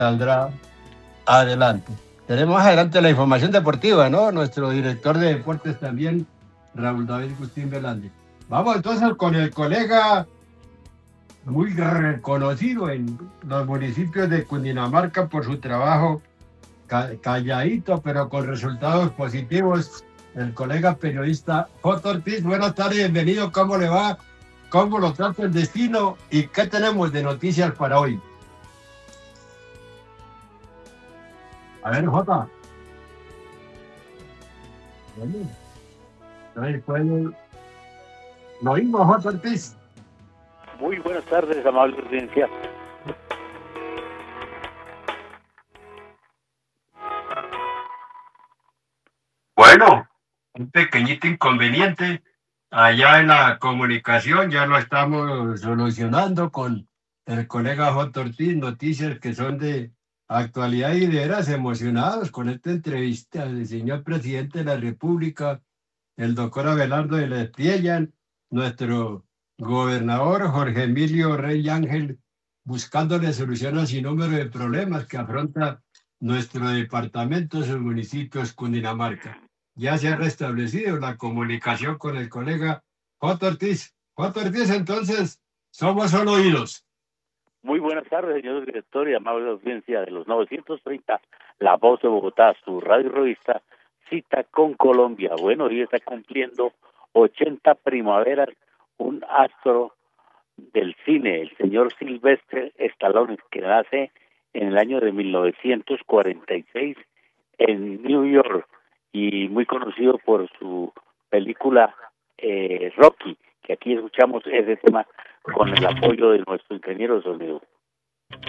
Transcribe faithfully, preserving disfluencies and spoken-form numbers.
saldrá adelante. Tenemos adelante la información deportiva, ¿no? Nuestro director de deportes también, Raúl David Gustín Velández. Vamos entonces con el colega muy reconocido en los municipios de Cundinamarca por su trabajo calladito, pero con resultados positivos, el colega periodista J. Ortiz. Buenas tardes, bienvenido. ¿Cómo le va? ¿Cómo lo trata el destino? ¿Y qué tenemos de noticias para hoy? A ver, Jota. Bueno, ¿lo oímos, J. Ortiz? Muy buenas tardes, amable audiencia. Bueno, un pequeñito inconveniente allá en la comunicación, ya lo estamos solucionando con el colega J. Ortiz, noticias que son de actualidad y de veras emocionados con esta entrevista del señor presidente de la República, el doctor Abelardo de la Espriellan, nuestro gobernador Jorge Emilio Rey Ángel, buscándole soluciones a sin número de problemas que afronta nuestro departamento, sus municipios, Cundinamarca. Ya se ha restablecido la comunicación con el colega J. Ortiz. J. Ortiz, entonces, somos solo oídos. Muy buenas tardes, señor director y amable audiencia de los novecientos treinta, La Voz de Bogotá, su radio y revista, Cita con Colombia. Bueno, hoy está cumpliendo ochenta primaveras un astro del cine, el señor Sylvester Stallone, que nace en el año de mil novecientos cuarenta y seis en New York y muy conocido por su película eh, Rocky, que aquí escuchamos ese tema con el apoyo de nuestro ingeniero de sonido.